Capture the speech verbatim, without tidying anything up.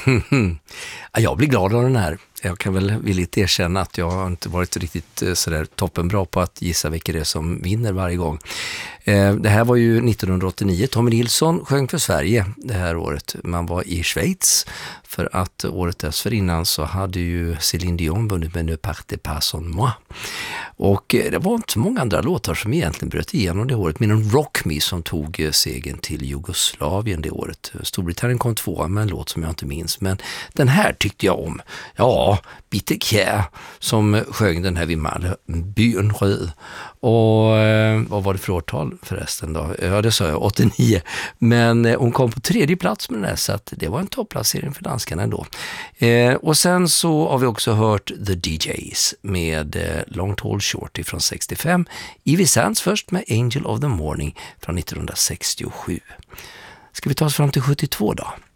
Ja, jag blir glad av den här. Jag kan väl villigt erkänna att jag har inte varit riktigt sådär toppenbra på att gissa vilka det är som vinner varje gång. Det här var ju nittonhundraåttionio. Tommy Nilsson sjöng för Sverige det här året. Man var i Schweiz för att året dessförinnan så hade ju Céline Dion vunnit med Ne partez pas sans moi. Och det var inte så många andra låtar som egentligen bröt igenom det året. Men Rock Me som tog segern till Jugoslavien det året. Storbritannien kom tvåa med en låt som jag inte minns. Men den här tyckte jag om. Ja, Bitte Kjær som sjöng den här vid Byn Röd. Och eh, vad var det för årtal förresten då? Ja, det sa jag, åttionio. Men eh, hon kom på tredje plats med den här, så att det var en topplacering för danskarna ändå. Eh, och sen så har vi också hört The D Js med eh, Long Tall Short från sextiofem. Ivy Sands först med Angel of the Morning från nittonhundrasextiosju. Ska vi ta oss fram till sjuttiotvå då?